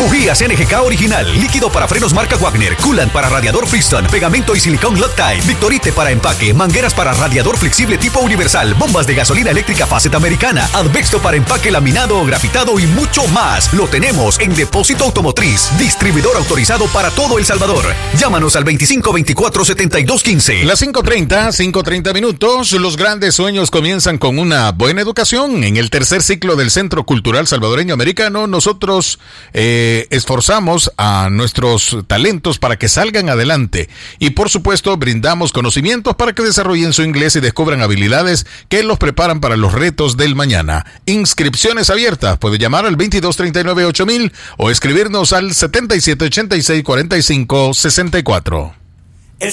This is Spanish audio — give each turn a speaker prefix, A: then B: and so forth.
A: Bujías NGK original, líquido para frenos marca Wagner, coolant para radiador Freestone, pegamento y silicón Loctite, Victorite para empaque, mangueras para radiador flexible tipo universal, bombas de gasolina eléctrica Facet americana, Advexto para empaque laminado o grafitado y mucho más. Lo tenemos en Depósito Automotriz, distribuidor autorizado para todo El Salvador. Llámanos al 2524-7215.
B: Las 5:30 minutos. Los grandes sueños comienzan con una buena educación. En el tercer ciclo del Centro Cultural Salvadoreño Americano, nosotros esforzamos a nuestros talentos para que salgan adelante y por supuesto brindamos conocimientos para que desarrollen su inglés y descubran habilidades que los preparan para los retos del mañana. Inscripciones abiertas. Puede llamar al 2239-8000 o escribirnos al 7786-4564.